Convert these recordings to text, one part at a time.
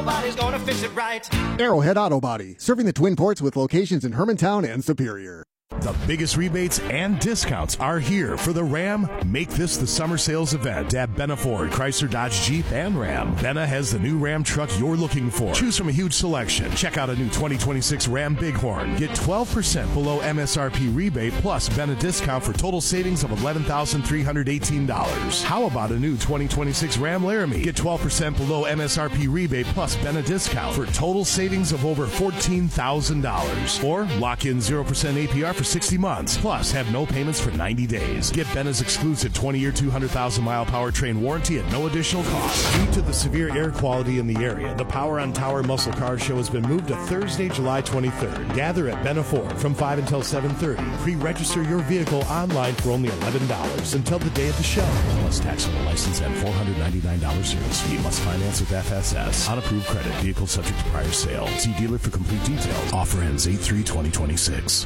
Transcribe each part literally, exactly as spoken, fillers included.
Nobody's gonna fix it right. Arrowhead Auto Body, serving the Twin Ports with locations in Hermantown and Superior. The biggest rebates and discounts are here for the Ram Make This the Summer Sales event at Benna Ford, Chrysler, Dodge, Jeep, and Ram. Benna has the new Ram truck you're looking for. Choose from a huge selection. Check out a new twenty twenty-six Ram Bighorn. Get twelve percent below M S R P rebate plus Benna discount for total savings of eleven thousand three hundred eighteen dollars. How about a new twenty twenty-six Ram Laramie? Get twelve percent below M S R P rebate plus Benna discount for total savings of over fourteen thousand dollars. Or lock in zero percent A P R for sixty months, plus have no payments for ninety days. Get Benna's exclusive twenty-year, two hundred thousand mile powertrain warranty at no additional cost. Due to the severe air quality in the area, the Power on Tower Muscle Car Show has been moved to Thursday, July twenty-third. Gather at Benna Ford from five until seven thirty. Pre-register your vehicle online for only eleven dollars until the day of the show. Plus taxable license and four hundred ninety-nine dollars service fee. Must finance with F S S. On approved credit. Vehicle subject to prior sale. See dealer for complete details. Offer ends eight three twenty twenty-six.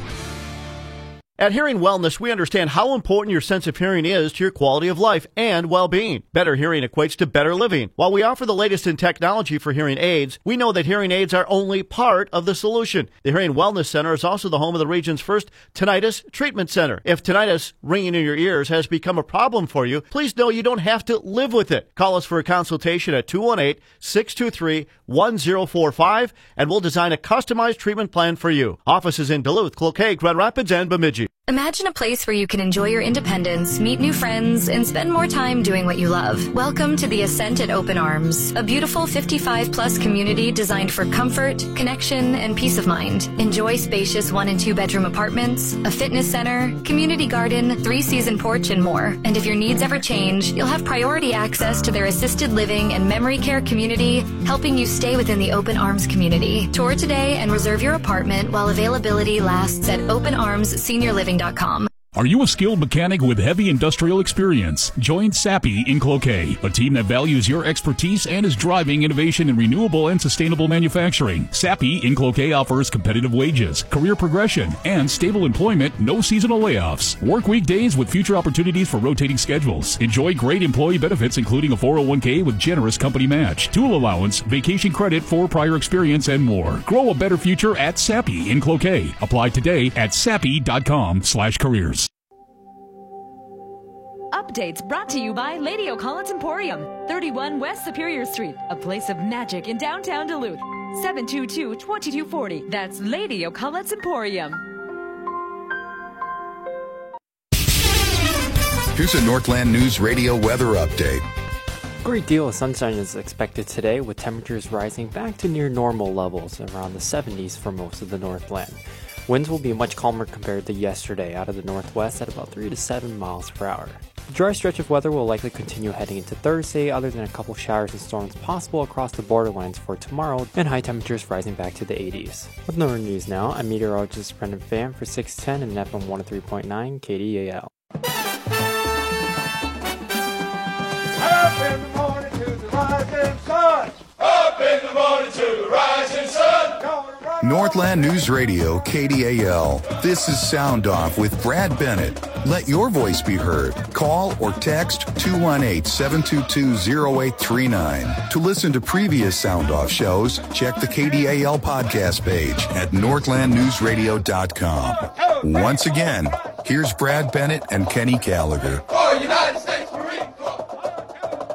At Hearing Wellness, we understand how important your sense of hearing is to your quality of life and well-being. Better hearing equates to better living. While we offer the latest in technology for hearing aids, we know that hearing aids are only part of the solution. The Hearing Wellness Center is also the home of the region's first tinnitus treatment center. If tinnitus, ringing in your ears, has become a problem for you, please know you don't have to live with it. Call us for a consultation at two one eight, six two three, one zero four five, and we'll design a customized treatment plan for you. Offices in Duluth, Cloquet, Grand Rapids, and Bemidji. Imagine a place where you can enjoy your independence, meet new friends, and spend more time doing what you love. Welcome to the Ascent at Open Arms, a beautiful fifty-five plus community designed for comfort, connection, and peace of mind. Enjoy spacious one and two bedroom apartments, a fitness center, community garden, three-season porch, and more. And if your needs ever change, you'll have priority access to their assisted living and memory care community, helping you stay within the Open Arms community. Tour today and reserve your apartment while availability lasts at open arms senior living dot com. Are you a skilled mechanic with heavy industrial experience? Join SAPI in Cloquet, a team that values your expertise and is driving innovation in renewable and sustainable manufacturing. SAPI in Cloquet offers competitive wages, career progression, and stable employment, no seasonal layoffs. Work weekdays with future opportunities for rotating schedules. Enjoy great employee benefits, including a four oh one k with generous company match, tool allowance, vacation credit for prior experience, and more. Grow a better future at SAPI in Cloquet. Apply today at sapi.com slash careers. Updates brought to you by Lady O'Collins Emporium, thirty-one West Superior Street, a place of magic in downtown Duluth. seven two two, two two four zero. That's Lady O'Collins Emporium. Here's a Northland News Radio weather update. A great deal of sunshine is expected today, with temperatures rising back to near normal levels around the seventies for most of the Northland. Winds will be much calmer compared to yesterday out of the northwest at about three to seven miles per hour. The dry stretch of weather will likely continue heading into Thursday, other than a couple showers and storms possible across the borderlines for tomorrow, and high temperatures rising back to the eighties. With Northern News now, I'm meteorologist Brendan Pham for six ten and F M one oh three point nine K D A L. Up in the morning to the rising sun. Up in the morning to the rising sun. Northland News Radio, K D A L. This is Sound Off with Brad Bennett. Let your voice be heard. Call or text two one eight, seven two two, zero eight three nine. To listen to previous Sound Off shows, check the K D A L podcast page at northland news radio dot com. Once again, here's Brad Bennett and Kenny Gallagher. Oh, United States Marine Corps.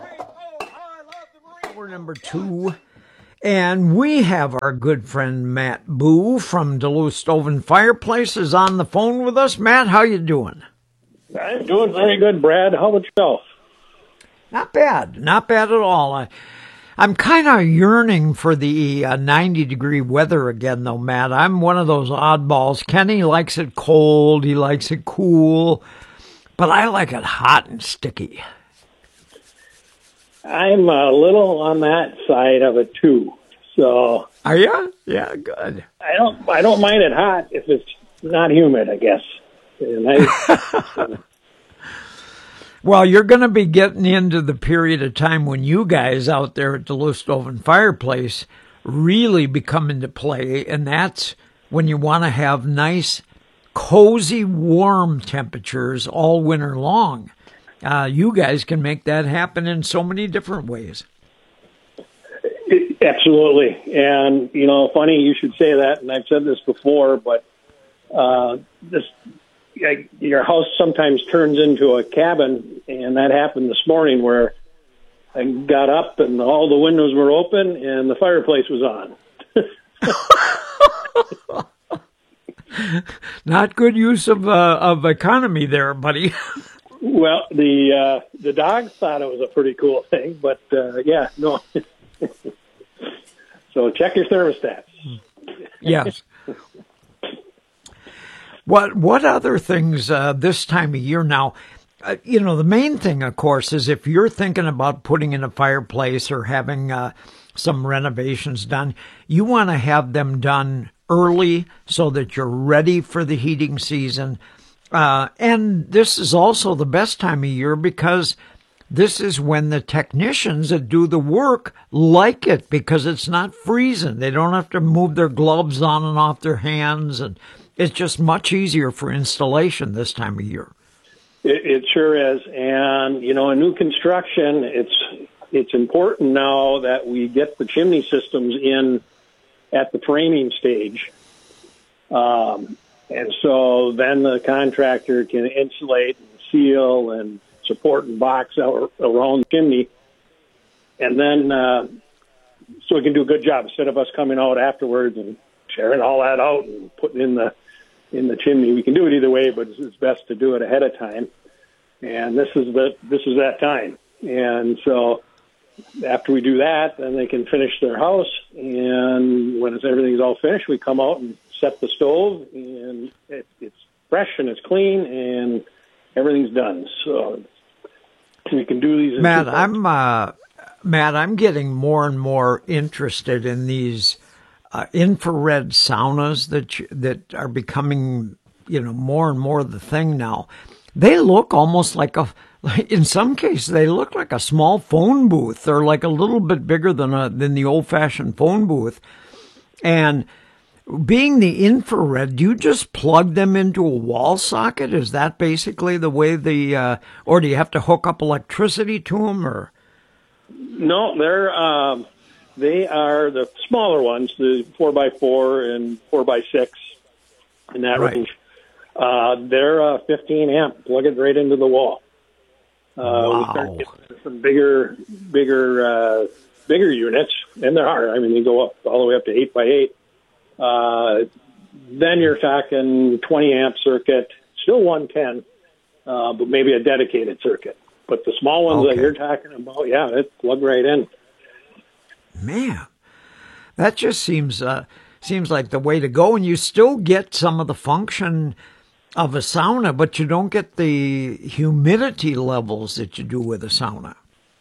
We're number two. And we have our good friend Matt Boo from Duluth Stove and Fireplaces on the phone with us. Matt, how you doing? I'm doing very good, Brad. How about yourself? Not bad. Not bad at all. I, I'm kind of yearning for the uh, ninety-degree weather again, though, Matt. I'm one of those oddballs. Kenny likes it cold. He likes it cool. But I like it hot and sticky. I'm a little on that side of it too. So are you? Yeah, good. I don't. I don't mind it hot if it's not humid, I guess. And I, well, you're going to be getting into the period of time when you guys out there at Duluth Stove and Fireplace really become into play, and that's when you want to have nice, cozy, warm temperatures all winter long. Uh, you guys can make that happen in so many different ways. Absolutely. And, you know, funny you should say that, and I've said this before, but uh, this your house sometimes turns into a cabin, and that happened this morning where I got up and all the windows were open and the fireplace was on. Not good use of uh, of economy there, buddy. Well, the uh, the dog thought it was a pretty cool thing, but uh, yeah, no. So check your thermostats. Yes. What what other things uh, this time of year now? Uh, you know, the main thing, of course, is if you're thinking about putting in a fireplace or having uh, some renovations done, you want to have them done early so that you're ready for the heating season. Uh, and this is also the best time of year because this is when the technicians that do the work like it because it's not freezing. They don't have to move their gloves on and off their hands, and it's just much easier for installation this time of year. It, it sure is. And, you know, in new construction, it's it's important now that we get the chimney systems in at the framing stage. Um, and so then the contractor can insulate and seal and support and box out around the chimney. And then uh, so we can do a good job instead of us coming out afterwards and sharing all that out and putting in the in the chimney. We can do it either way, but it's best to do it ahead of time. And this is the this is that time. And so after we do that, then they can finish their house. And when it's, everything's all finished, we come out and set the stove, and it, it's fresh and it's clean, and everything's done. So we can do these. Matt, I'm uh, Matt, I'm getting more and more interested in these uh, infrared saunas that you, that are becoming, you know, more and more the thing now. They look almost like a, in some cases, they look like a small phone booth. They're like a little bit bigger than a than the old-fashioned phone booth. And being the infrared, do you just plug them into a wall socket? Is that basically the way the, uh, or do you have to hook up electricity to them? Or no, they're um, they are the smaller ones, the four by four and four by six in that right. range. Uh, they're uh, fifteen amp. Plug it right into the wall. Uh, wow. We start getting some bigger, bigger, uh, bigger units, and there are. I mean, they go up all the way up to eight by eight. Uh, then you're talking twenty amp circuit, still one ten, uh, but maybe a dedicated circuit. But the small ones okay. that you're talking about, yeah, it plug right in. Man, that just seems uh, seems like the way to go, and you still get some of the function of a sauna, but you don't get the humidity levels that you do with a sauna.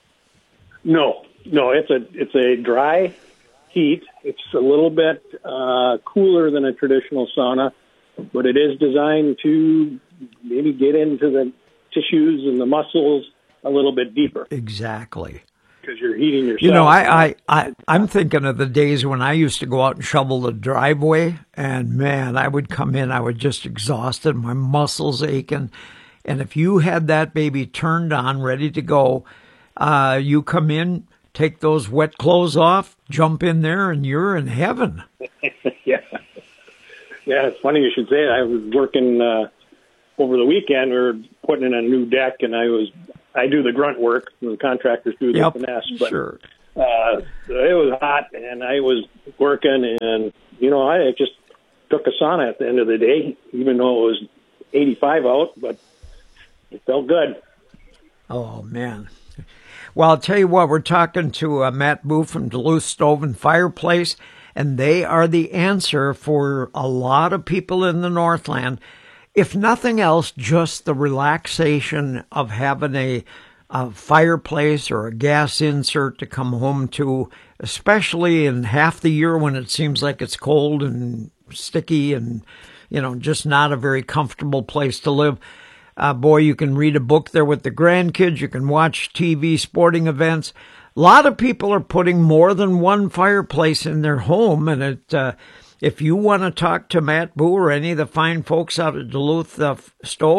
No, no, it's a it's a dry heat. It's a little bit uh, cooler than a traditional sauna, but it is designed to maybe get into the tissues and the muscles a little bit deeper. Exactly. Because you're heating yourself. You know, I, I, I, I'm thinking of the days when I used to go out and shovel the driveway, and man, I would come in, I was just exhausted, my muscles aching. And if you had that baby turned on, ready to go, uh, you come in, take those wet clothes off, jump in there, and you're in heaven. yeah. Yeah, it's funny you should say it. I was working uh, over the weekend. We were putting in a new deck, and I was I do the grunt work. The contractors do the yep, finesse. But, sure. Uh, it was hot, and I was working, and, you know, I just took a sauna at the end of the day, even though it was eighty-five out, but it felt good. Oh, man. Well, I'll tell you what, we're talking to uh, Matt Boo from Duluth Stove and Fireplace, and they are the answer for a lot of people in the Northland. If nothing else, just the relaxation of having a, a fireplace or a gas insert to come home to, especially in half the year when it seems like it's cold and sticky and, you know, just not a very comfortable place to live. Uh, boy, you can read a book there with the grandkids. You can watch T V sporting events. A lot of people are putting more than one fireplace in their home, and it... Uh, If you want to talk to Matt Boo or any of the fine folks out at Duluth uh, Stove,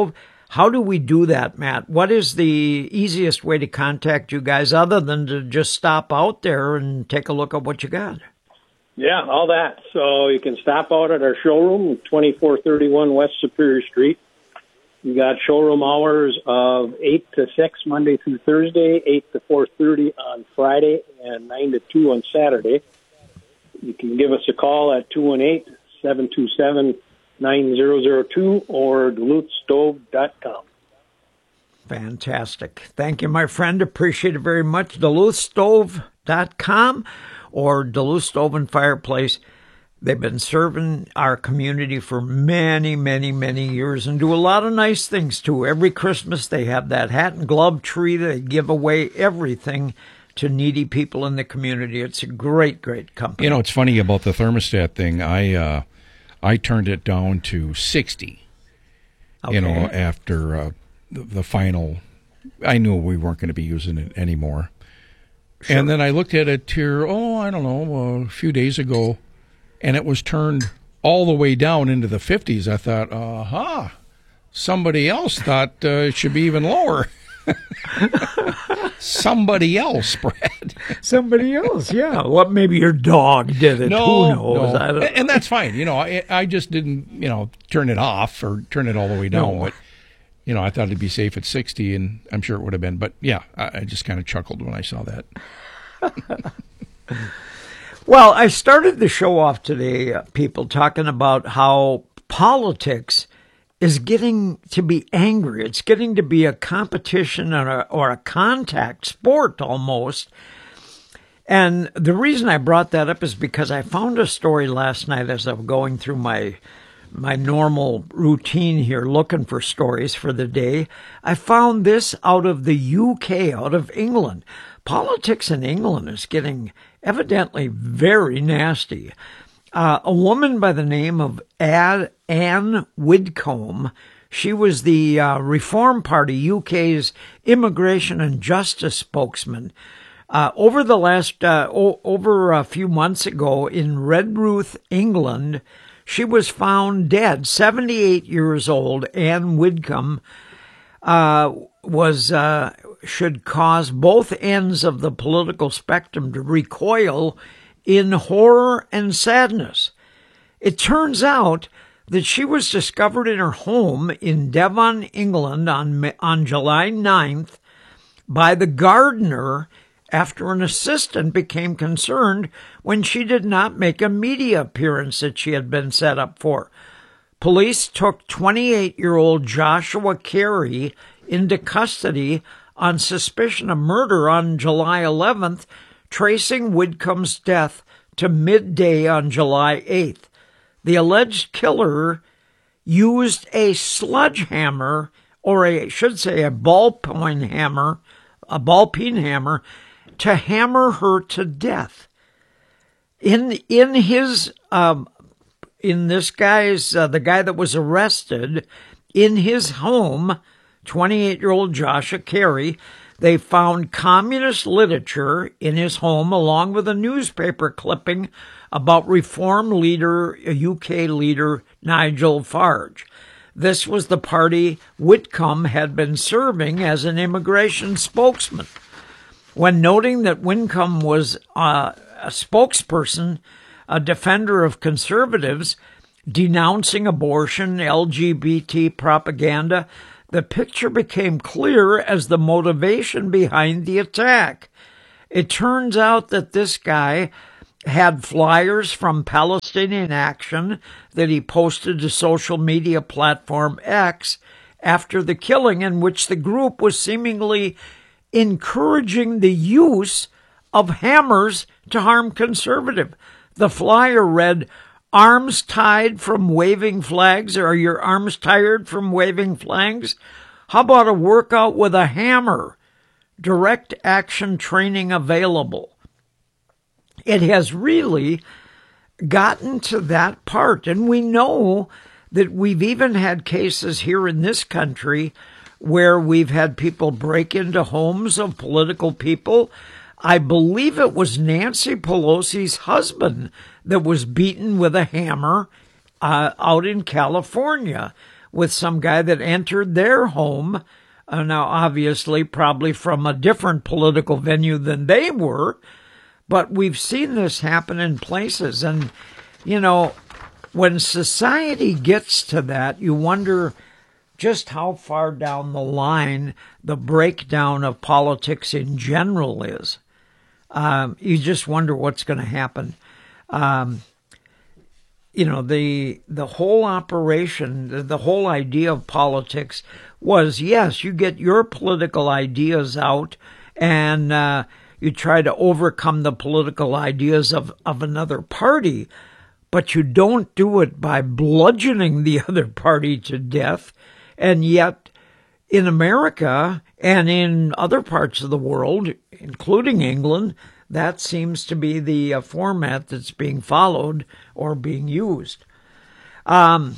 How do we do that, Matt? What is the easiest way to contact you guys other than to just stop out there and take a look at what you got? Yeah, all that. So you can stop out at our showroom, twenty-four thirty-one West Superior Street. We got showroom hours of eight to six Monday through Thursday, eight to four thirty on Friday, and nine to two on Saturday. You can give us a call at two one eight, seven two seven, nine zero zero two or Duluth Stove dot com. Fantastic. Thank you, my friend. Appreciate it very much. Duluth Stove dot com or Duluth Stove and Fireplace. They've been serving our community for many, many, many years and do a lot of nice things, too. Every Christmas, they have that hat and glove tree. They give away everything to needy people in the community. It's a great, great company. You know, it's funny about the thermostat thing. I uh, I turned it down to sixty, okay. you know, after uh, the, the final. I knew we weren't going to be using it anymore. Sure. And then I looked at it here, oh, I don't know, a few days ago, and it was turned all the way down into the fifties. I thought, aha, somebody else thought uh, it should be even lower. Somebody else, Brad. Somebody else, yeah. Well, maybe your dog did it. No, Who knows? no. I don't... And that's fine. You know, I, I just didn't, you know, turn it off or turn it all the way down. No. But, you know, I thought it'd be safe at sixty, and I'm sure it would have been. But, yeah, I, I just kind of chuckled when I saw that. Well, I started the show off today, uh, people, talking about how politics is getting to be angry. It's getting to be a competition or a, or a contact sport almost. And the reason I brought that up is because I found a story last night as I was going through my my normal routine here looking for stories for the day. I found this out of the U K, out of England. Politics in England is getting evidently very nasty. Uh, a woman by the name of Ad, Anne Widdecombe, she was the uh, Reform Party U K's immigration and justice spokesman. Uh, over the last, uh, o- over a few months ago in Redruth, England, she was found dead, seventy-eight years old. Anne Widdecombe uh, was uh, should cause both ends of the political spectrum to recoil in horror and sadness. It turns out that she was discovered in her home in Devon, England on, on July ninth by the gardener after an assistant became concerned when she did not make a media appearance that she had been set up for. Police took twenty-eight-year-old Joshua Carey into custody on suspicion of murder on July eleventh, tracing Widdecombe's death to midday on July eighth. The alleged killer used a sledgehammer, or a, I should say a ballpoint hammer, a ball-peen hammer, to hammer her to death. In in his um, in this guy's uh, the guy that was arrested in his home, twenty-eight-year-old Joshua Carey, they found communist literature in his home along with a newspaper clipping about Reform leader, U K leader Nigel Farage. This was the party Widdecombe had been serving as an immigration spokesman. When noting that Widdecombe was uh, a spokesperson, a defender of conservatives, denouncing abortion, L G B T propaganda, the picture became clear as the motivation behind the attack. It turns out that this guy had flyers from Palestinian Action that he posted to social media platform X after the killing, in which the group was seemingly encouraging the use of hammers to harm conservative. The flyer read, "Arms tied from waving flags." Are your arms tired from waving flags? How about a workout with a hammer? Direct action training available. It has really gotten to that part. And we know that we've even had cases here in this country where we've had people break into homes of political people. I believe it was Nancy Pelosi's husband that was beaten with a hammer uh, out in California. with some guy that entered their home. Uh, now, obviously, probably from a different political venue than they were, but we've seen this happen in places. And, you know, when society gets to that, you wonder just how far down the line the breakdown of politics in general is. Um, you just wonder what's going to happen. Um, you know, the the whole operation, the, the whole idea of politics was, yes, you get your political ideas out and uh, you try to overcome the political ideas of, of another party, but you don't do it by bludgeoning the other party to death. And yet, in America and in other parts of the world, including England, that seems to be the uh, format that's being followed or being used. Um,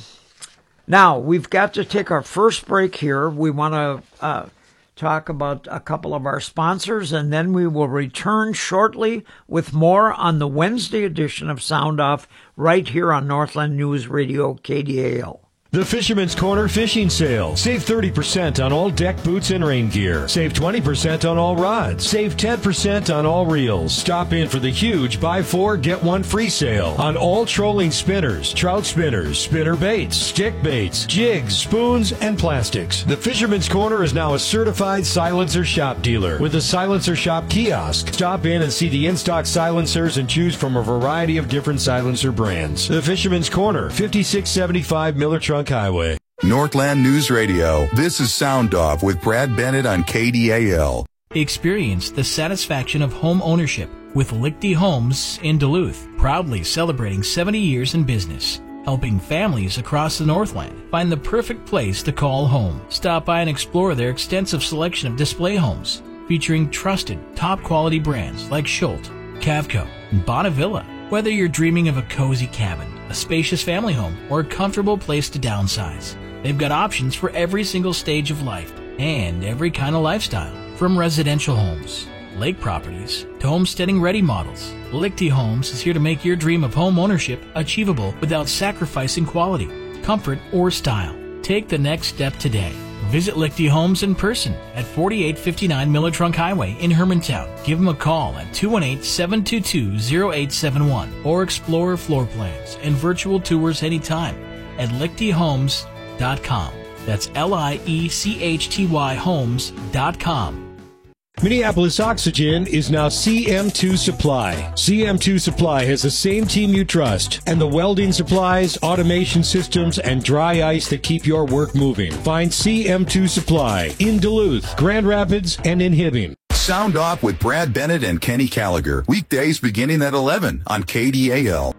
now, we've got to take our first break here. We want to uh, talk about a couple of our sponsors, and then we will return shortly with more on the Wednesday edition of Sound Off right here on Northland News Radio, K D A L. The Fisherman's Corner Fishing Sale. Save thirty percent on all deck boots and rain gear. Save twenty percent on all rods. Save ten percent on all reels. Stop in for the huge buy four, get one free sale on all trolling spinners, trout spinners, spinner baits, stick baits, jigs, spoons, and plastics. The Fisherman's Corner is now a certified silencer shop dealer with a silencer shop kiosk. Stop in and see the in-stock silencers and choose from a variety of different silencer brands. The Fisherman's Corner, fifty-six seventy-five Miller Trunk Highway. Northland News Radio. This is Sound Off with Brad Bennett on K D A L. Experience the satisfaction of home ownership with Lichty Homes in Duluth, proudly celebrating seventy years in business, helping families across the Northland find the perfect place to call home. Stop by and explore their extensive selection of display homes, featuring trusted, top-quality brands like Schultz, Cavco, and Bonnevilla. Whether you're dreaming of a cozy cabin, a spacious family home, or a comfortable place to downsize, they've got options for every single stage of life and every kind of lifestyle. From residential homes, lake properties, to homesteading-ready models, Lichty Homes is here to make your dream of home ownership achievable without sacrificing quality, comfort, or style. Take the next step today. Visit Lichty Homes in person at forty-eight fifty-nine Miller Trunk Highway in Hermantown. Give them a call at two one eight, seven two two, zero eight seven one or explore floor plans and virtual tours anytime at lichty homes dot com. That's L I E C H T Y homes dot com. Minneapolis Oxygen is now C M two Supply. C M two Supply has the same team you trust and the welding supplies, automation systems, and dry ice that keep your work moving. Find C M two Supply in Duluth, Grand Rapids, and in Hibbing. Sound Off with Brad Bennett and Kenny Gallagher. Weekdays beginning at eleven on K D A L.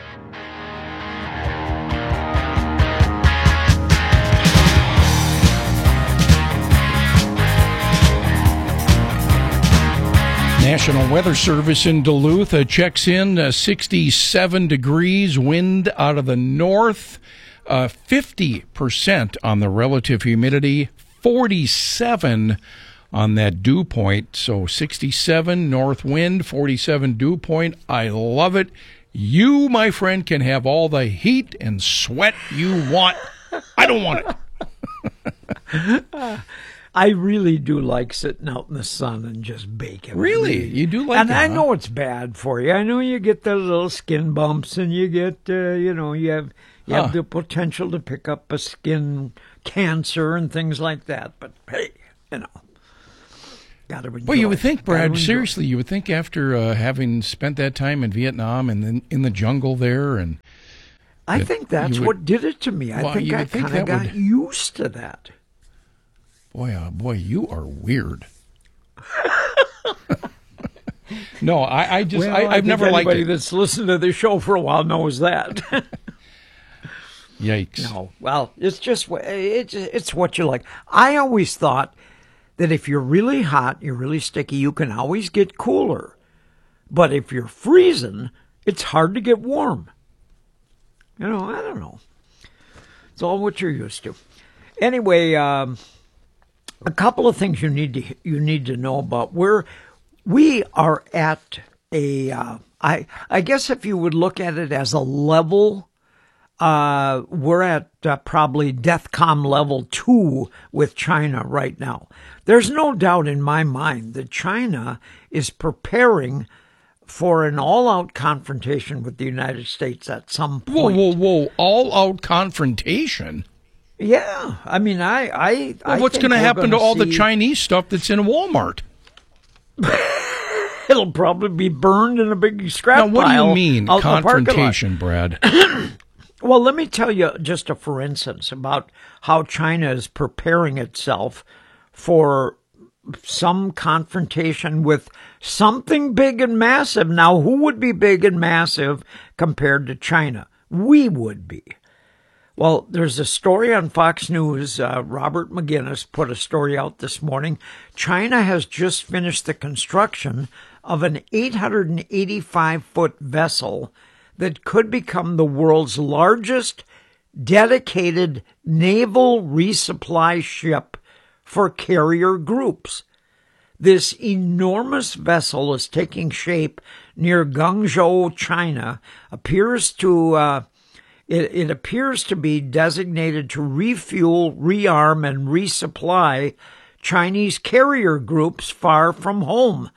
National Weather Service in Duluth uh, checks in uh, sixty-seven degrees, wind out of the north, uh, fifty percent on the relative humidity, forty-seven on that dew point. So sixty-seven north wind, forty-seven dew point. I love it. You, my friend, can have all the heat and sweat you want. I don't want it. I really do like sitting out in the sun and just baking. Really? really. You do like and that, And I know huh? it's bad for you. I know you get the little skin bumps and you get, uh, you know, you have you huh. have the potential to pick up a skin cancer and things like that. But, hey, you know, got to enjoy. Well, you would think, Brad, seriously, you would think after uh, having spent that time in Vietnam and then in the jungle there and... I that think that's would, what did it to me. I well, think I kind of got would, used to that. Boy, oh boy, you are weird. no, I, I just, well, I, I've I never liked it. Anybody that's listened to the show for a while knows that. Yikes! No, well, it's just it's it's what you like. I always thought that if you're really hot, you're really sticky, you can always get cooler. But if you're freezing, it's hard to get warm. You know, I don't know. It's all what you're used to. Anyway. Um, A couple of things you need to you need to know about. We're we are at a uh, I I guess if you would look at it as a level uh, we're at uh, probably DEFCON level two with China right now. There's no doubt in my mind that China is preparing for an all-out confrontation with the United States at some point. Whoa, whoa, whoa! All-out confrontation? Yeah, I mean, I, I. Well, I what's going to happen to all see... the Chinese stuff that's in Walmart? It'll probably be burned in a big scrap pile. Now, what do you mean confrontation, Brad? Well, let me tell you just a for instance about how China is preparing itself for some confrontation with something big and massive. Now, who would be big and massive compared to China? We would be. Well, there's a story on Fox News. Uh, Robert McGinnis put a story out this morning. China has just finished the construction of an eight hundred eighty-five foot vessel that could become the world's largest dedicated naval resupply ship for carrier groups. This enormous vessel is taking shape near Guangzhou, China, appears to uh, it, it appears to be designated to refuel, rearm, and resupply Chinese carrier groups far from home.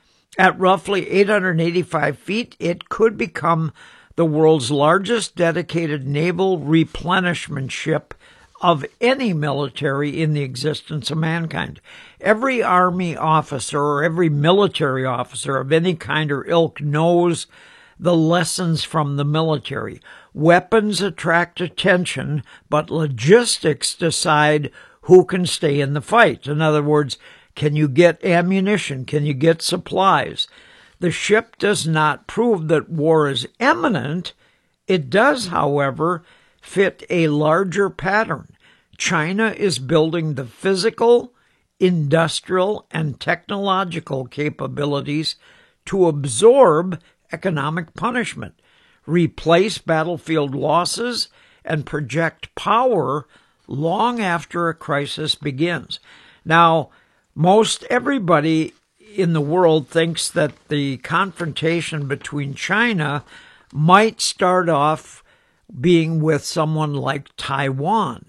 At roughly eight hundred eighty-five feet, it could become the world's largest dedicated naval replenishment ship of any military in the existence of mankind. Every army officer or every military officer of any kind or ilk knows the lessons from the military. Weapons attract attention, but logistics decide who can stay in the fight. In other words, can you get ammunition? Can you get supplies? The ship does not prove that war is imminent. It does, however, fit a larger pattern. China is building the physical, industrial, and technological capabilities to absorb economic punishment, replace battlefield losses, and project power long after a crisis begins. Now, most everybody in the world thinks that the confrontation between China might start off being with someone like Taiwan.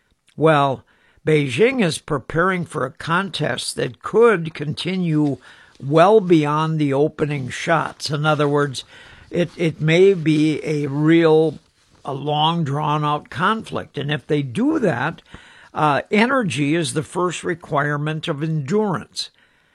Well, Beijing is preparing for a contest that could continue well beyond the opening shots. In other words, it, it may be a real, a long drawn-out conflict. And if they do that, uh, energy is the first requirement of endurance.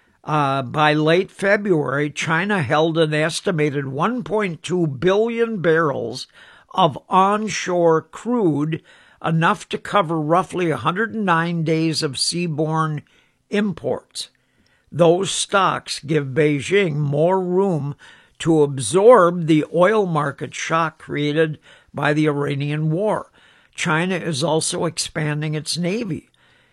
Uh, by late February, China held an estimated one point two billion barrels of onshore crude, enough to cover roughly one hundred nine days of seaborne imports. Those stocks give Beijing more room to absorb the oil market shock created by the Iranian war. China is also expanding its navy.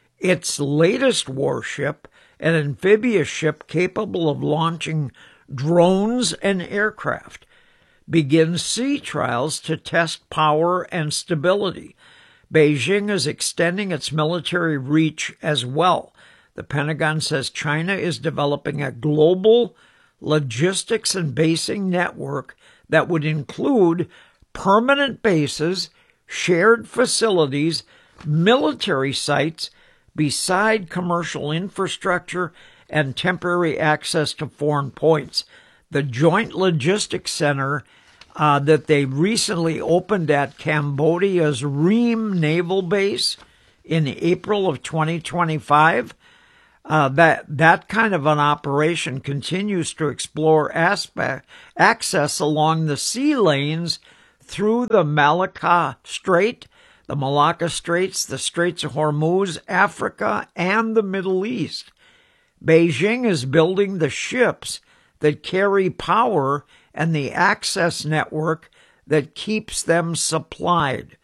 Its latest warship, an amphibious ship capable of launching drones and aircraft, begins sea trials to test power and stability. Beijing is extending its military reach as well. The Pentagon says China is developing a global logistics and basing network that would include permanent bases, shared facilities, military sites, beside commercial infrastructure and temporary access to foreign points. The Joint Logistics Center uh, that they recently opened at Cambodia's Ream Naval Base in April of twenty twenty-five, uh, that that kind of an operation continues to explore aspect, access along the sea lanes through the Malacca Strait, the Malacca Straits, the Straits of Hormuz, Africa, and the Middle East. Beijing is building the ships that carry power and the access network that keeps them supplied.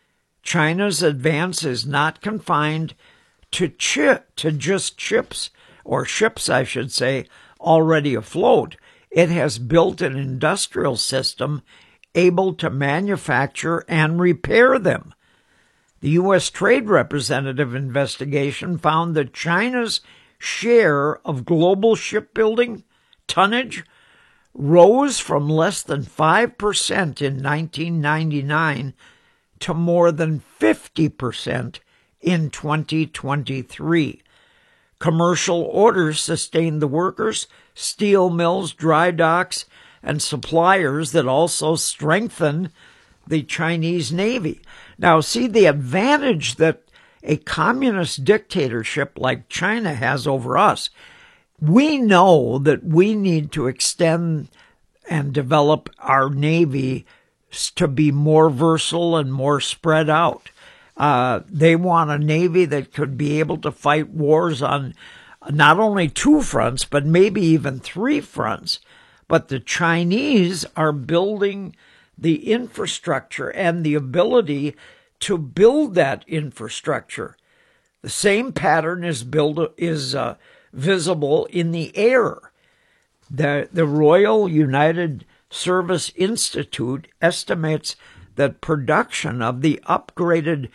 China's advance is not confined to chip, to just ships, or ships, I should say, already afloat. It has built an industrial system able to manufacture and repair them. The U S Trade Representative investigation found that China's share of global shipbuilding tonnage rose from less than five percent in nineteen ninety-nine to more than fifty percent in twenty twenty-three. Commercial orders sustained the workers, steel mills, dry docks, and suppliers that also strengthen the Chinese Navy. Now, see, the advantage that a communist dictatorship like China has over us, we know that we need to extend and develop our Navy to be more versatile and more spread out. Uh, they want a Navy that could be able to fight wars on not only two fronts, but maybe even three fronts. But the Chinese are building the infrastructure and the ability to build that infrastructure. The same pattern is build, is uh, visible in the air. The, the Royal United Service Institute estimates that production of the upgraded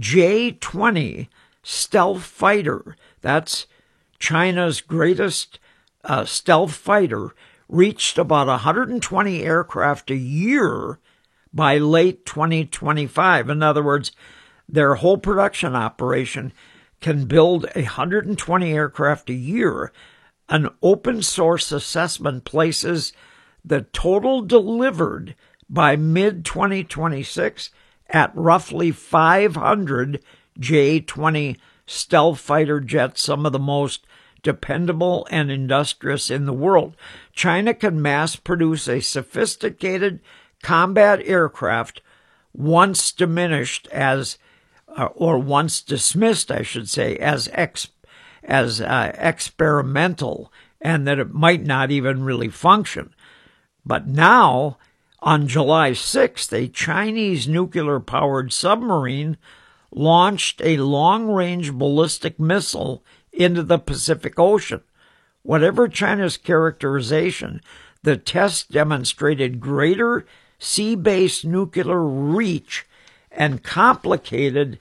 J twenty stealth fighter, that's China's greatest uh, stealth fighter, reached about one hundred twenty aircraft a year by late twenty twenty-five. In other words, their whole production operation can build one hundred twenty aircraft a year. An open source assessment places the total delivered by mid twenty twenty-six at roughly five hundred J twenty stealth fighter jets, some of the most dependable and industrious in the world. China can mass produce a sophisticated combat aircraft once diminished as, uh, or once dismissed, I should say, as ex, as uh, experimental, and that it might not even really function. But now, on July sixth, a Chinese nuclear-powered submarine launched a long-range ballistic missile into the Pacific Ocean. Whatever China's characterization, the test demonstrated greater sea-based nuclear reach and complicated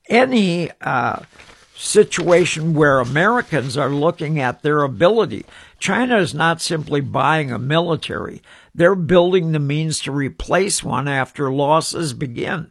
any uh, situation where Americans are looking at their ability. China is not simply buying a military. They're building the means to replace one after losses begin.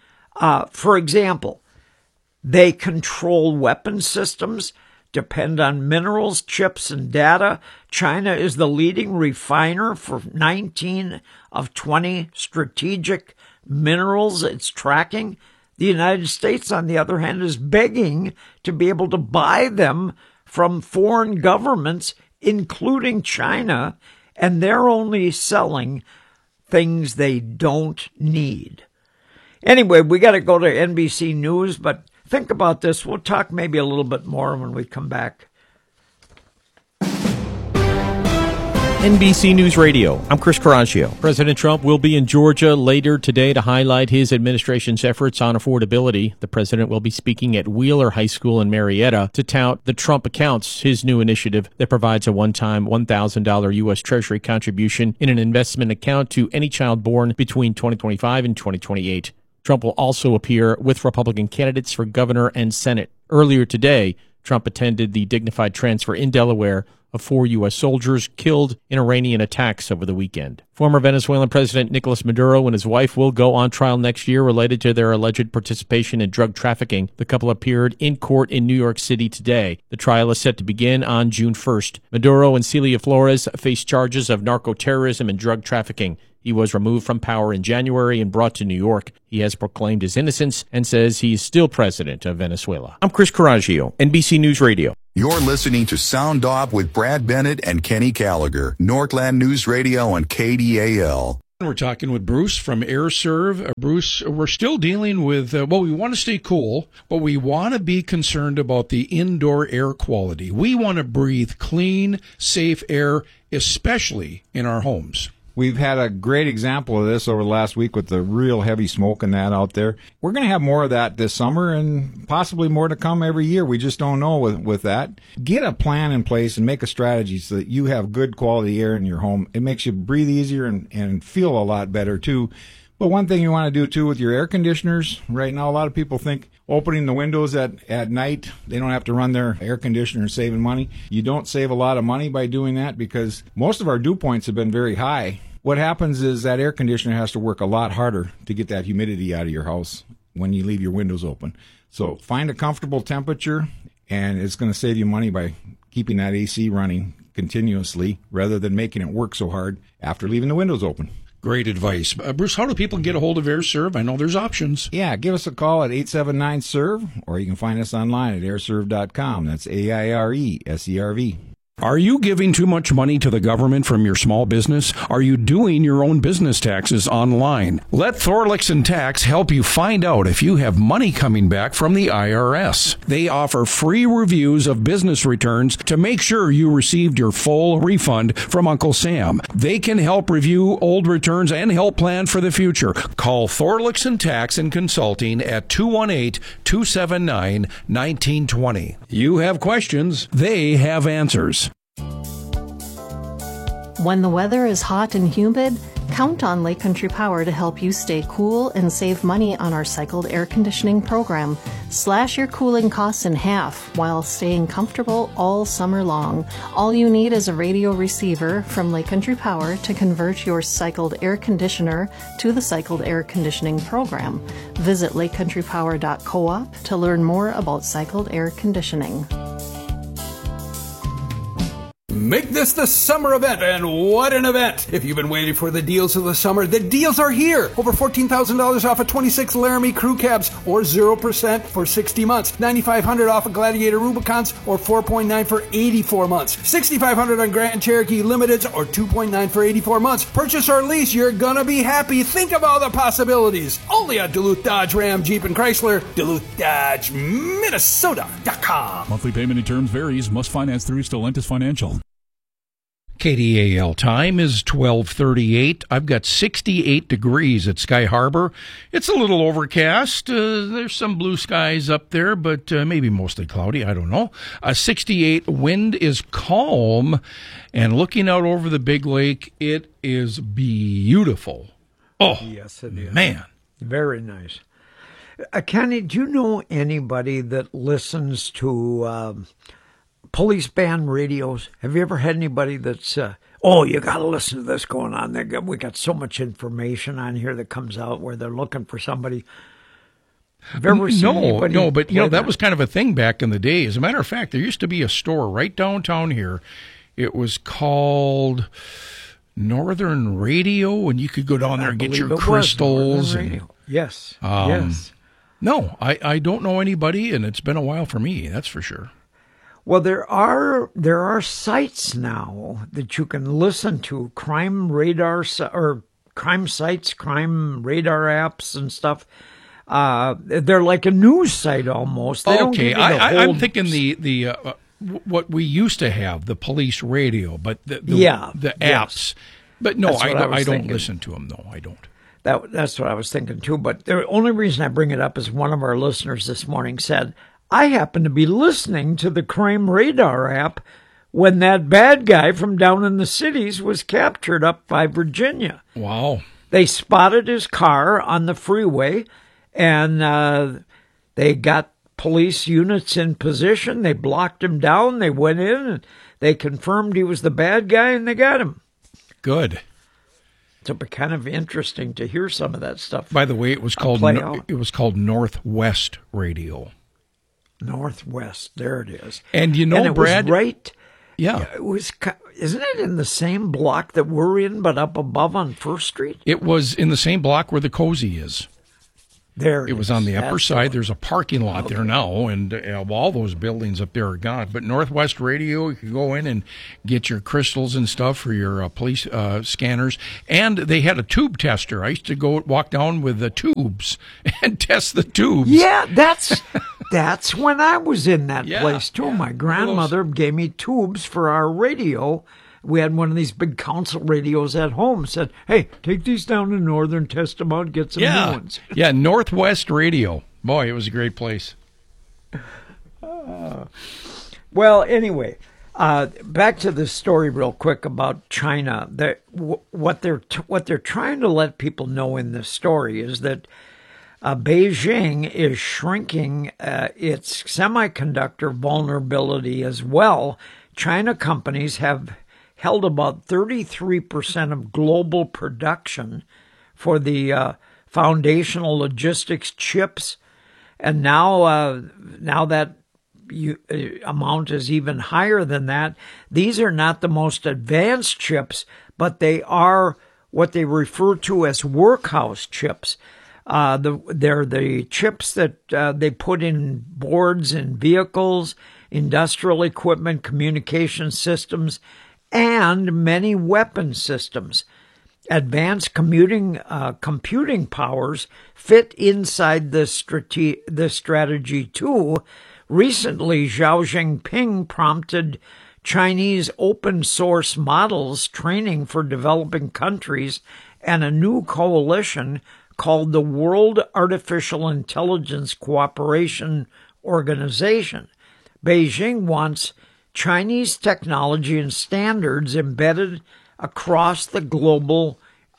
Uh, for example, they control weapon systems, depend on minerals, chips, and data. China is the leading refiner for nineteen of twenty strategic minerals it's tracking. The United States, on the other hand, is begging to be able to buy them from foreign governments, including China, and they're only selling things they don't need. Anyway, we got to go to N B C News, but think about this. We'll talk maybe a little bit more when we come back. N B C News Radio. I'm Chris Coraggio. President Trump will be in Georgia later today to highlight his administration's efforts on affordability. The president will be speaking at Wheeler High School in Marietta to tout the Trump Accounts, his new initiative that provides a one-time one thousand dollars U S. Treasury contribution in an investment account to any child born between twenty twenty-five and twenty twenty-eight. Trump will also appear with Republican candidates for governor and Senate. Earlier today, Trump attended the dignified transfer in Delaware of four U S soldiers killed in Iranian attacks over the weekend. Former Venezuelan President Nicolas Maduro and his wife will go on trial next year related to their alleged participation in drug trafficking. The couple appeared in court in New York City today. The trial is set to begin on June first. Maduro and Celia Flores face charges of narco-terrorism and drug trafficking. He was removed from power in January and brought to New York. He has proclaimed his innocence and says he is still president of Venezuela. I'm Chris Coraggio, N B C News Radio. You're listening to Sound Off with Brad Bennett and Kenny Gallagher, Northland News Radio and K D A L. We're talking with Bruce from AirServe. Uh, Bruce, we're still dealing with, uh, well, we want to stay cool, but we want to be concerned about the indoor air quality. We want to breathe clean, safe air, especially in our homes. We've had a great example of this over the last week with the real heavy smoke and that out there. We're going to have more of that this summer and possibly more to come every year. We just don't know with, with that. Get a plan in place and make a strategy so that you have good quality air in your home. It makes you breathe easier and, and feel a lot better, too. But one thing you want to do, too, with your air conditioners, right now a lot of people think opening the windows at, at night, they don't have to run their air conditioner, saving money. You don't save a lot of money by doing that because most of our dew points have been very high what happens is that air conditioner has to work a lot harder to get that humidity out of your house when you leave your windows open. So find a comfortable temperature, and it's going to save you money by keeping that A C running continuously rather than making it work so hard after leaving the windows open. Great advice. Uh, Bruce, how do people get a hold of AirServe? I know there's options. Yeah, give us a call at eight seven nine S E R V, or you can find us online at air serve dot com. That's A I R E S E R V. Are you giving too much money to the government from your small business? Are you doing your own business taxes online? Let Thorlickson and Tax help you find out if you have money coming back from the I R S. They offer free reviews of business returns to make sure you received your full refund from Uncle Sam. They can help review old returns and help plan for the future. Call Thorlickson and Tax and Consulting at two one eight, two seven nine, one nine two zero. You have questions, they have answers. When the weather is hot and humid, count on Lake Country Power to help you stay cool and save money on our cycled air conditioning program. Slash your cooling costs in half while staying comfortable all summer long. All you need is a radio receiver from Lake Country Power to convert your cycled air conditioner to the cycled air conditioning program. Visit lake country power dot coop to learn more about cycled air conditioning. Make this the summer event, and what an event! If you've been waiting for the deals of the summer, the deals are here! Over fourteen thousand dollars off of twenty-six Laramie crew cabs, or zero percent for sixty months. nine thousand five hundred dollars off of Gladiator Rubicons, or four point nine for eighty-four months. six thousand five hundred dollars on Grant and Cherokee Limiteds, or two point nine for eighty-four months. Purchase or lease, you're gonna be happy. Think of all the possibilities. Only at Duluth Dodge Ram Jeep and Chrysler, Duluth Dodge Minnesota dot com. Monthly payment and terms varies. Must finance through Stellantis Financial. K D A L time is twelve thirty-eight. I've got sixty-eight degrees at Sky Harbor. It's a little overcast. Uh, there's some blue skies up there, but uh, maybe mostly cloudy. I don't know. Uh, sixty-eight. Wind is calm, and looking out over the big lake, it is beautiful. Oh, yes, it is. Man. Very nice. Uh, Kenny, do you know anybody that listens to um, police band radios? Have you ever had anybody that's, uh, oh, you got to listen to this going on? They got, we got so much information on here that comes out where they're looking for somebody. Have you ever seen no, anybody no, but you know, that, that was kind of a thing back in the day. As a matter of fact, there used to be a store right downtown here. It was called Northern Radio, and you could go down there and get your crystals. And, yes, um, yes. No, I, I don't know anybody, and it's been a while for me, that's for sure. Well, there are there are sites now that you can listen to, crime radar or crime sites, crime radar apps and stuff. Uh, they're like a news site almost. They don't give okay, you the I, I, whole... I'm thinking the the uh, what we used to have, the police radio, but the the, yeah, the yes. apps. But no, I, I, I, I don't thinking. listen to them. No, I don't. That that's what I was thinking too. But the only reason I bring it up is one of our listeners this morning said, I happened to be listening to the Crime Radar app when that bad guy from down in the cities was captured up by Virginia. Wow. They spotted his car on the freeway, and uh, they got police units in position. They blocked him down. They went in, and they confirmed he was the bad guy, and they got him. Good. It'll be kind of interesting to hear some of that stuff. By the way, it was called no, it was called Northwest Radio. Northwest, there it is. And you know, and it Brad, was right? Yeah, it was. Isn't it in the same block that we're in, but up above on First Street? It was in the same block where the Cozy is. There, it, it was on the upper That's side. the There's a parking lot okay. there now, and uh, all those buildings up there are gone. But Northwest Radio, you can go in and get your crystals and stuff for your uh, police uh, scanners. And they had a tube tester. I used to go walk down with the tubes and test the tubes. Yeah, that's that's when I was in that yeah, place too. Yeah, My grandmother gave me tubes for our radio. We had one of these big console radios at home. Said, hey, take these down to Northern, test them out, get some yeah. new ones. yeah, Northwest Radio. Boy, it was a great place. Uh, well, anyway, uh, back to the story real quick about China. They're, w- what they're t- what they're trying to let people know in this story is that uh, Beijing is shrinking uh, its semiconductor vulnerability as well. China companies have held about thirty-three percent of global production for the uh, foundational logistics chips. And now, uh, now that you, uh, amount is even higher than that. These are not the most advanced chips, but they are what they refer to as workhouse chips. Uh, the, they're the chips that uh, they put in boards in vehicles, industrial equipment, communication systems, and many weapon systems. Advanced commuting, uh, computing powers fit inside the, strate- the strategy too. Recently, Xi Jinping prompted Chinese open source models training for developing countries and a new coalition called the World Artificial Intelligence Cooperation Organization. Beijing wants Chinese technology and standards embedded across the global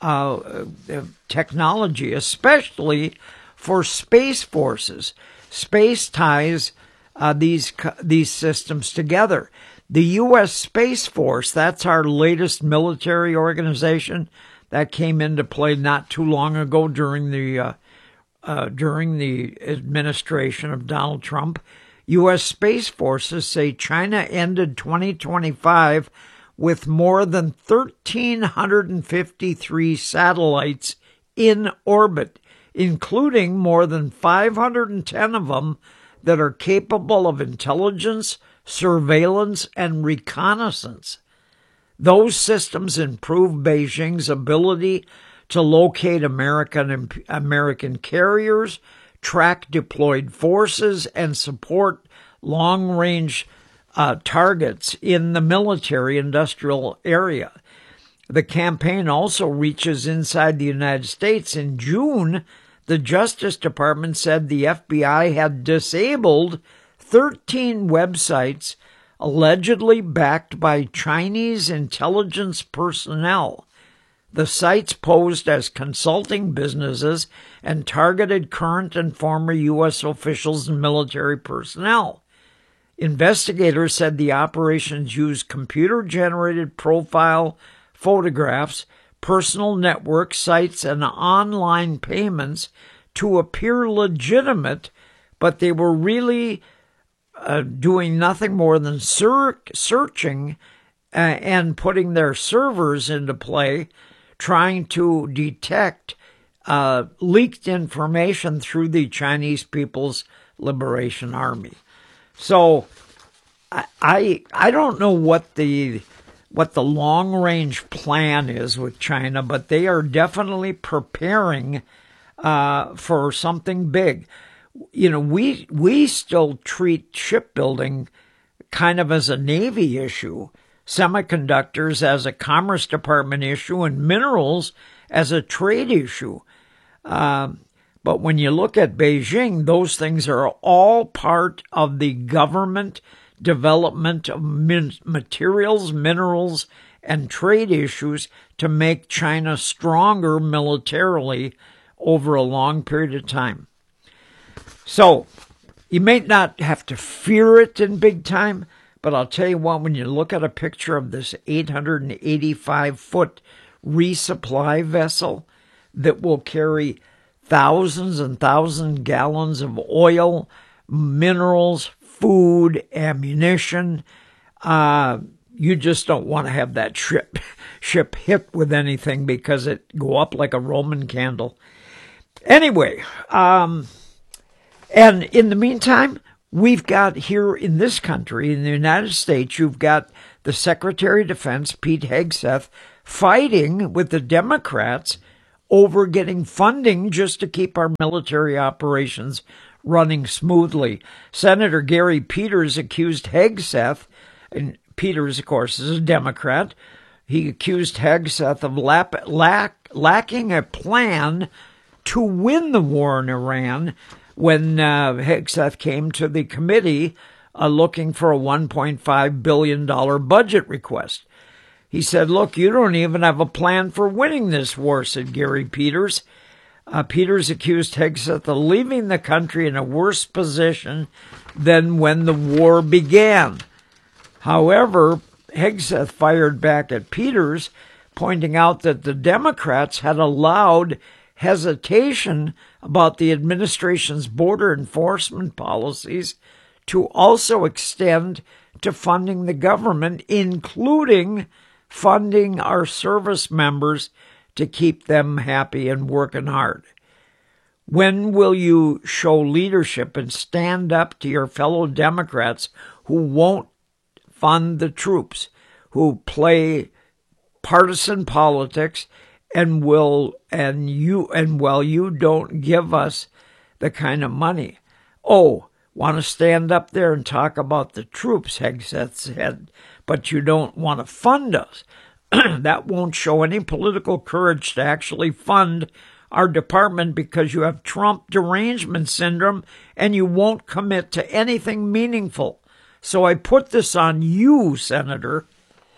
uh, technology, especially for space forces. Space ties uh, these these systems together. The U S Space Force, that's our latest military organization that came into play not too long ago during the uh, uh, during the administration of Donald Trump. U S Space Forces say China ended twenty twenty-five with more than one thousand three hundred fifty-three satellites in orbit, including more than five hundred ten of them that are capable of intelligence, surveillance, and reconnaissance. Those systems improve Beijing's ability to locate American American carriers, track deployed forces, and support long-range uh, targets in the military-industrial area. The campaign also reaches inside the United States. In June, the Justice Department said the F B I had disabled thirteen websites allegedly backed by Chinese intelligence personnel. The sites posed as consulting businesses and targeted current and former U S officials and military personnel. Investigators said the operations used computer-generated profile photographs, personal network sites, and online payments to appear legitimate, but they were really uh, doing nothing more than ser- searching uh, and putting their servers into play, trying to detect uh, leaked information through the Chinese People's Liberation Army. So I I, I don't know what the what the long-range plan is with China, but they are definitely preparing uh, for something big. You know, we we still treat shipbuilding kind of as a Navy issue, semiconductors as a Commerce Department issue, and minerals as a trade issue. Um, but when you look at Beijing, those things are all part of the government development of min- materials, minerals, and trade issues to make China stronger militarily over a long period of time. So, you may not have to fear it in big time, but I'll tell you what, when you look at a picture of this eight hundred eighty-five foot resupply vessel that will carry thousands and thousands of gallons of oil, minerals, food, ammunition, uh, you just don't want to have that ship ship hit with anything because it go up like a Roman candle. Anyway, um, and in the meantime, we've got here in this country, in the United States, you've got the Secretary of Defense, Pete Hegseth, fighting with the Democrats over getting funding just to keep our military operations running smoothly. Senator Gary Peters accused Hegseth, and Peters, of course, is a Democrat, he accused Hegseth of lap, lack, lacking a plan to win the war in Iran when uh, Hegseth came to the committee uh, looking for a one point five billion dollars budget request. He said, look, you don't even have a plan for winning this war, said Gary Peters. Uh, Peters accused Hegseth of leaving the country in a worse position than when the war began. However, Hegseth fired back at Peters, pointing out that the Democrats had allowed hesitation about the administration's border enforcement policies to also extend to funding the government, including funding our service members to keep them happy and working hard. When will you show leadership and stand up to your fellow Democrats who won't fund the troops, who play partisan politics, and will and you and well you don't give us the kind of money? Oh, want to stand up there and talk about the troops, Hegseth said, but you don't want to fund us. That won't show any political courage to actually fund our department because you have Trump derangement syndrome and you won't commit to anything meaningful. So I put this on you, Senator.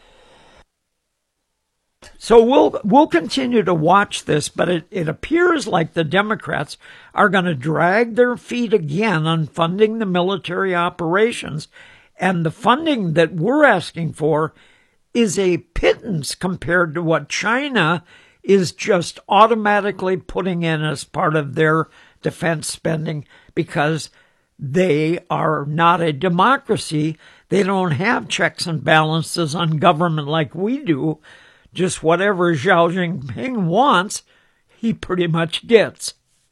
So we'll we'll continue to watch this, but it, it appears like the Democrats are going to drag their feet again on funding the military operations, and the funding that we're asking for is a pittance compared to what China is just automatically putting in as part of their defense spending because they are not a democracy. They don't have checks and balances on government like we do. Just whatever Xi Jinping wants, he pretty much gets.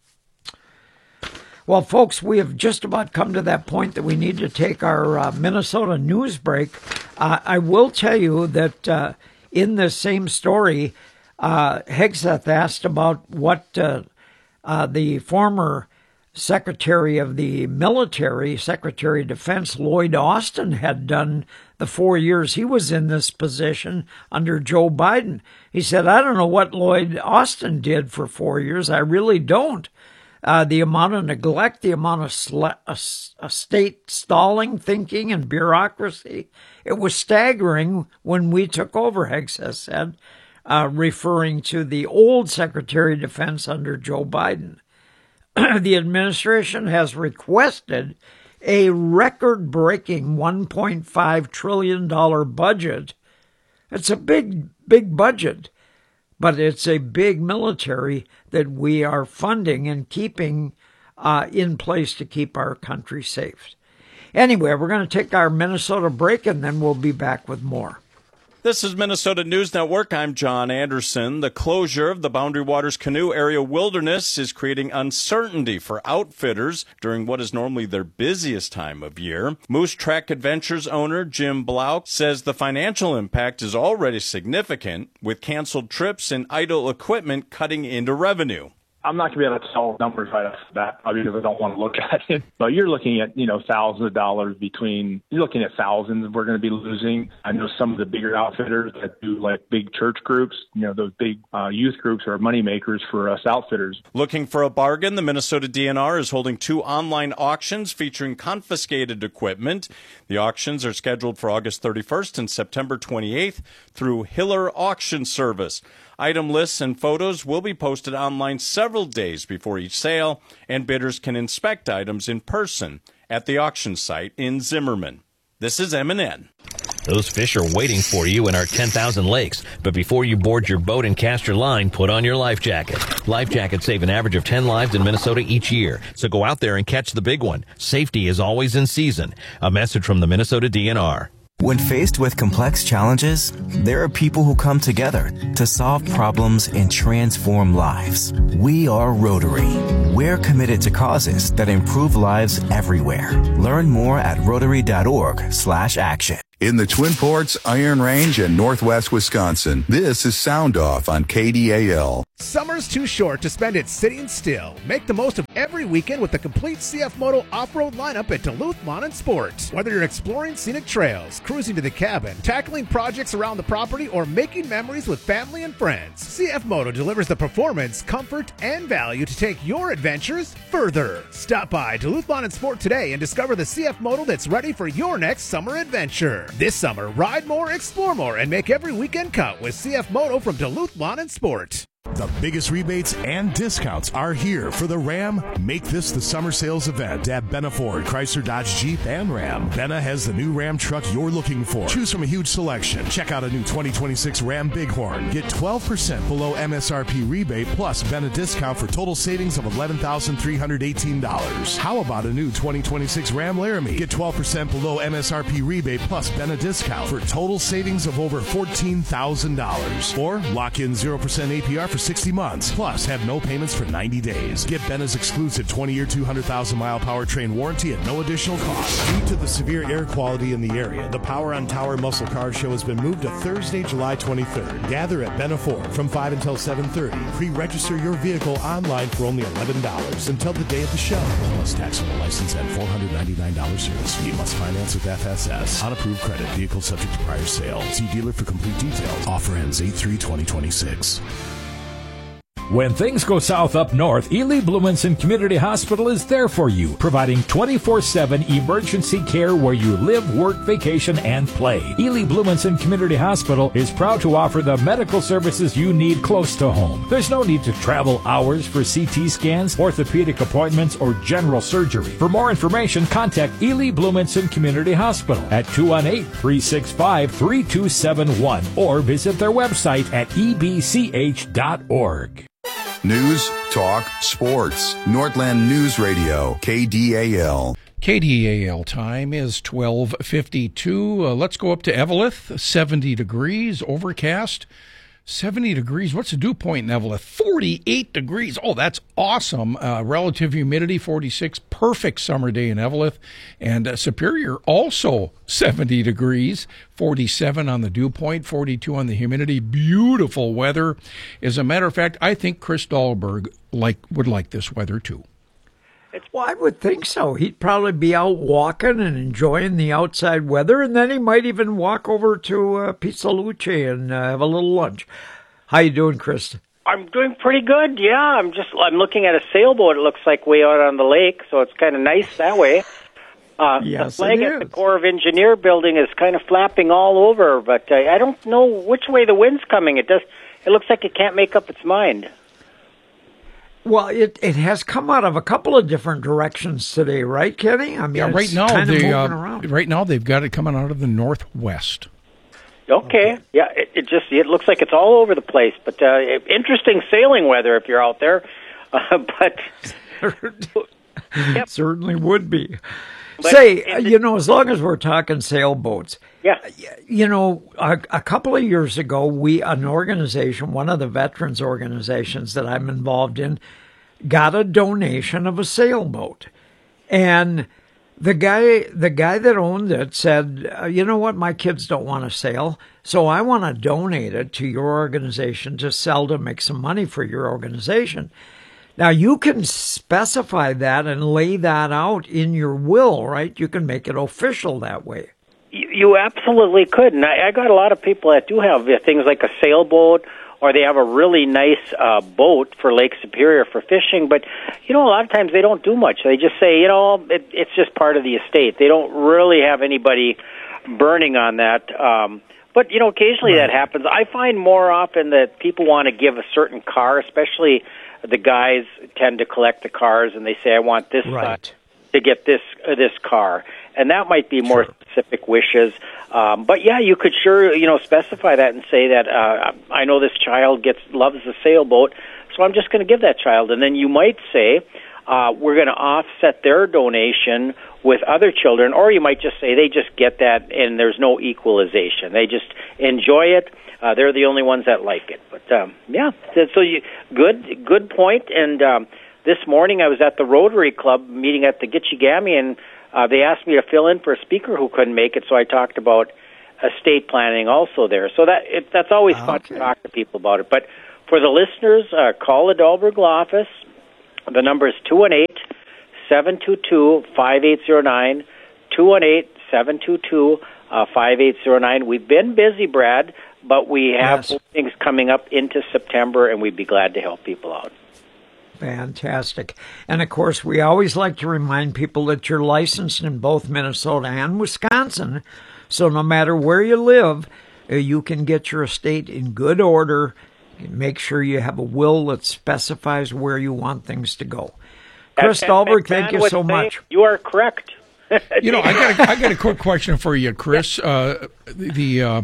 Well, folks, we have just about come to that point that we need to take our uh, Minnesota news break. Uh, I will tell you that uh, in this same story, uh, Hegseth asked about what uh, uh, the former Secretary of the Military, Secretary of Defense Lloyd Austin, had done the four years he was in this position under Joe Biden. He said, I don't know what Lloyd Austin did for four years. I really don't. Uh, the amount of neglect, the amount of sl- uh, state stalling, thinking, and bureaucracy, it was staggering when we took over, Hegseth said, uh, referring to the old Secretary of Defense under Joe Biden. The administration has requested a record-breaking one point five trillion dollars budget. It's a big, big budget, but it's a big military that we are funding and keeping uh, in place to keep our country safe. Anyway, we're going to take our Minnesota break, and then we'll be back with more. This is Minnesota News Network. I'm John Anderson. The closure of the Boundary Waters Canoe Area Wilderness is creating uncertainty for outfitters during what is normally their busiest time of year. Moose Track Adventures owner Jim Blau says the financial impact is already significant, with canceled trips and idle equipment cutting into revenue. I'm not going to be able to tell numbers right off the bat, probably because I don't want to look at it. But you're looking at, you know, thousands of dollars between, you're looking at thousands we're going to be losing. I know some of the bigger outfitters that do like big church groups, you know, those big uh, youth groups are money makers for us outfitters. Looking for a bargain, the Minnesota D N R is holding two online auctions featuring confiscated equipment. The auctions are scheduled for August thirty-first and September twenty-eighth through Hiller Auction Service. Item lists and photos will be posted online several days before each sale, and bidders can inspect items in person at the auction site in Zimmerman. This is M and N. Those fish are waiting for you in our ten thousand lakes. But before you board your boat and cast your line, put on your life jacket. Life jackets save an average of ten lives in Minnesota each year. So go out there and catch the big one. Safety is always in season. A message from the Minnesota D N R. When faced with complex challenges, there are people who come together to solve problems and transform lives. We are Rotary. We're committed to causes that improve lives everywhere. Learn more at rotary.org slash action. In the Twin Ports, Iron Range, and Northwest Wisconsin, this is Sound Off on K D A L. Summer's too short to spend it sitting still. Make the most of every weekend with the complete C F Moto off-road lineup at Duluth Lawn and Sports. Whether you're exploring scenic trails, cruising to the cabin, tackling projects around the property, or making memories with family and friends, C F Moto delivers the performance, comfort, and value to take your adventures further. Stop by Duluth Lawn and Sport today and discover the C F Moto that's ready for your next summer adventure. This summer, ride more, explore more, and make every weekend count with C F Moto from Duluth Lawn and Sport. The biggest rebates and discounts are here for the Ram Make This the Summer Sales event at Benna Ford, Chrysler, Dodge, Jeep, and Ram. Benna has the new Ram truck you're looking for. Choose from a huge selection. Check out a new twenty twenty-six Ram Bighorn. Get twelve percent below M S R P rebate plus Benna discount for total savings of eleven thousand three hundred eighteen dollars. How about a new twenty twenty-six Ram Laramie? Get twelve percent below M S R P rebate plus Benna discount for total savings of over fourteen thousand dollars. Or lock in zero percent A P R for sixty months, plus have no payments for ninety days. Get Benna's exclusive twenty-year, two hundred thousand mile powertrain warranty at no additional cost. Due to the severe air quality in the area, the Power on Tower Muscle Car Show has been moved to Thursday, July twenty-third. Gather at Benna Ford from five until seven thirty. Pre-register your vehicle online for only eleven dollars until the day of the show. Plus taxable license and four hundred ninety-nine dollars service fee. Must finance with F S S. On approved credit. Vehicle subject to prior sale. See dealer for complete details. Offer ends eight three twenty twenty-six. When things go south up north, Ely Blumenson Community Hospital is there for you, providing twenty-four seven emergency care where you live, work, vacation, and play. Ely Blumenson Community Hospital is proud to offer the medical services you need close to home. There's no need to travel hours for C T scans, orthopedic appointments, or general surgery. For more information, contact Ely Blumenson Community Hospital at two one eight, three six five, three two seven one or visit their website at e b c h dot org. News, talk, sports. Northland News Radio, K D A L. K D A L time is twelve fifty-two. Uh, let's go up to Eveleth, seventy degrees, overcast. seventy degrees. What's the dew point in Eveleth? forty-eight degrees. Oh, that's awesome. Uh, relative humidity, forty-six. Perfect summer day in Eveleth. And uh, Superior, also seventy degrees. forty-seven on the dew point, forty-two on the humidity. Beautiful weather. As a matter of fact, I think Chris Dahlberg like would like this weather too. Well, I would think so. He'd probably be out walking and enjoying the outside weather, and then he might even walk over to uh, Pizza Luce and uh, have a little lunch. How you doing, Chris? I'm doing pretty good. Yeah, I'm just I'm looking at a sailboat. It looks like way out on the lake, so it's kind of nice that way. Uh, yes, the flag it at is. the Corps of Engineer building is kind of flapping all over, but uh, I don't know which way the wind's coming. It does. It looks like it can't make up its mind. Well, it, it has come out of a couple of different directions today, right, Kenny? I mean, Yeah, right it's now kind of they moving uh, around. right now they've got it coming out of the northwest. Okay. Yeah, it, it just it looks like it's all over the place. But uh, interesting sailing weather if you're out there. Uh, but It certainly would be. But Say, it- you know, as long as we're talking sailboats, yeah, you know, a, a couple of years ago, we, an organization, one of the veterans organizations that I'm involved in, got a donation of a sailboat. And the guy, the guy that owned it said, uh, you know what, my kids don't want to sail, so I want to donate it to your organization to sell to make some money for your organization. Now, you can specify that and lay that out in your will, right? You can make it official that way. You, you absolutely could. And I, I got a lot of people that do have uh, things like a sailboat, or they have a really nice uh, boat for Lake Superior for fishing. But, you know, a lot of times they don't do much. They just say, you know, it, it's just part of the estate. They don't really have anybody burning on that. Um, but, you know, occasionally Right. that happens. I find more often that people want to give a certain car, especially the guys tend to collect the cars, and they say, I want this Right. uh, to get this uh, this car. And that might be more specific wishes. Um, but, yeah, you could sure, you know, specify that and say that uh, I know this child gets loves the sailboat, so I'm just going to give that child. And then you might say, uh, we're going to offset their donation with other children, or you might just say they just get that and there's no equalization. They just enjoy it. Uh, they're the only ones that like it. But, um, yeah, so, so you, good good point. And um, this morning I was at the Rotary Club meeting at the Gitchigami, and uh, they asked me to fill in for a speaker who couldn't make it, so I talked about estate planning also there. So that it, that's always fun to talk to people about it. But for the listeners, uh, call the Dahlberg Law Office. The number is two one eight, seven two two, five eight zero nine, two one eight, seven two two, five eight zero nine. We've been busy, Brad, but we have Yes. things coming up into September, and we'd be glad to help people out. Fantastic. And of course, we always like to remind people that you're licensed in both Minnesota and Wisconsin. So no matter where you live, uh, you can get your estate in good order Make sure you have a will that specifies where you want things to go. Chris Dahlberg, thank you so much. You are correct. You know, I got a, I got a quick question for you, Chris. Uh, the uh,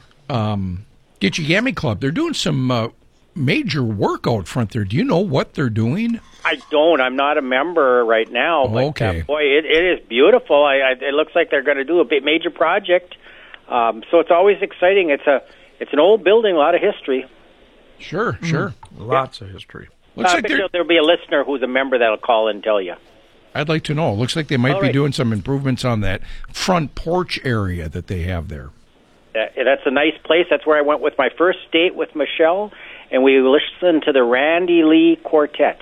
um, Gitchigami Club, they're doing some uh, major work out front there. Do you know what they're doing? I don't. I'm not a member right now. But, okay. Uh, boy, it, it is beautiful. I, I, it looks like they're going to do a big major project. Um, so it's always exciting. It's a it's an old building, a lot of history. Sure, sure. Mm, lots yeah. of history. Looks uh, like there'll be a listener who's a member that'll call and tell you. I'd like to know. It looks like they might All be right. doing some improvements on that front porch area that they have there. Uh, that's a nice place. That's where I went with my first date with Michelle, and we listened to the Randy Lee Quartet.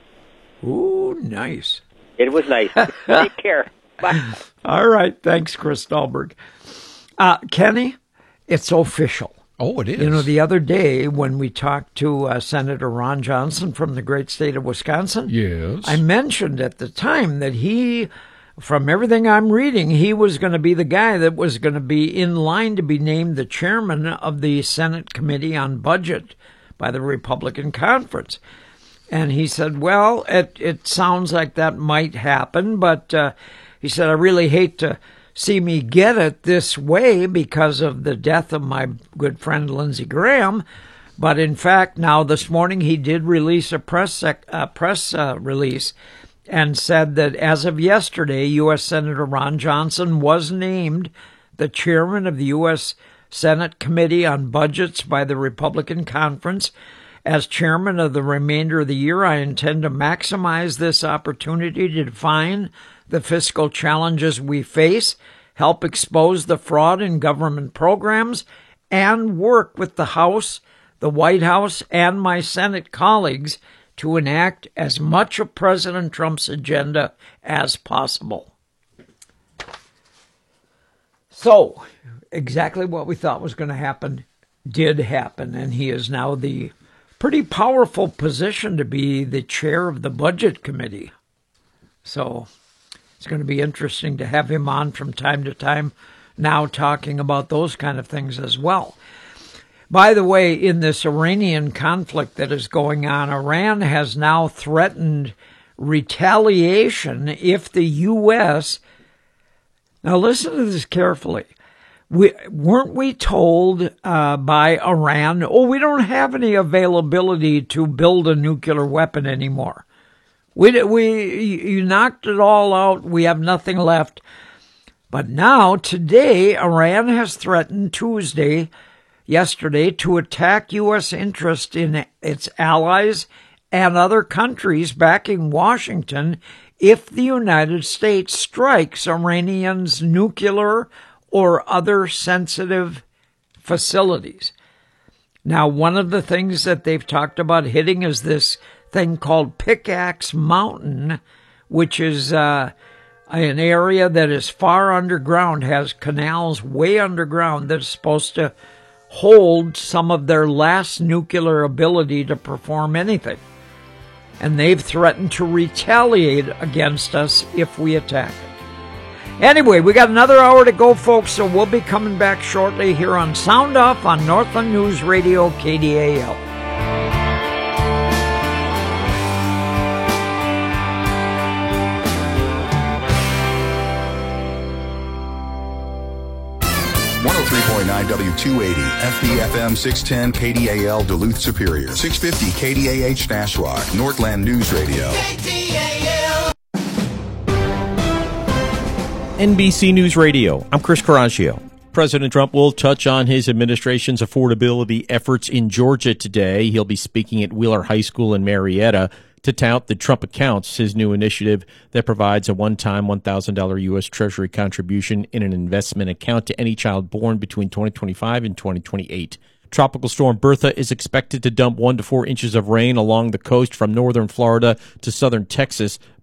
Ooh, nice. It was nice. Take care. Bye. All right. Thanks, Chris Dahlberg. Uh, Kenny, it's official. Oh, it is. You know, the other day when we talked to uh, Senator Ron Johnson from the great state of Wisconsin, yes, I mentioned at the time that he, from everything I'm reading, he was going to be the guy that was going to be in line to be named the chairman of the Senate Committee on Budget by the Republican Conference. And he said, well, it, it sounds like that might happen, but uh, he said, I really hate to see me get it this way because of the death of my good friend Lindsey Graham. But in fact, now this morning he did release a press sec- uh, press uh, release and said that as of yesterday, U S Senator Ron Johnson was named the chairman of the U S Senate Committee on Budgets by the Republican Conference. As chairman of the remainder of the year, I intend to maximize this opportunity to define the fiscal challenges we face, help expose the fraud in government programs, and work with the House, the White House, and my Senate colleagues to enact as much of President Trump's agenda as possible. So, exactly what we thought was going to happen did happen, and he is now the pretty powerful position to be the chair of the Budget Committee. So it's going to be interesting to have him on from time to time now talking about those kind of things as well. By the way, in this Iranian conflict that is going on, Iran has now threatened retaliation if the U S Now listen to this carefully. We, weren't we told uh, by Iran, oh, we don't have any availability to build a nuclear weapon anymore. We, we, you knocked it all out. We have nothing left. But now, today, Iran has threatened Tuesday, yesterday, to attack U S interest in its allies and other countries backing Washington if the United States strikes Iranian's nuclear or other sensitive facilities. Now, one of the things that they've talked about hitting is this thing called Pickaxe Mountain, which is uh, an area that is far underground, has canals way underground that's supposed to hold some of their last nuclear ability to perform anything. And they've threatened to retaliate against us if we attack it. Anyway, we got another hour to go, folks, so we'll be coming back shortly here on Sound Off on Northland News Radio, K D A L. one oh three point nine W two eighty, F B F M six ten K D A L Duluth Superior, six fifty K D A H Nashwauk, Northland News Radio. N B C News Radio. I'm Chris Caraccio. President Trump will touch on his administration's affordability efforts in Georgia today. He'll be speaking at Wheeler High School in Marietta to tout the Trump Accounts, his new initiative that provides a one-time one thousand dollars U S Treasury contribution in an investment account to any child born between twenty twenty-five and twenty twenty-eight. Tropical storm Bertha is expected to dump one to four inches of rain along the coast from northern Florida to southern Texas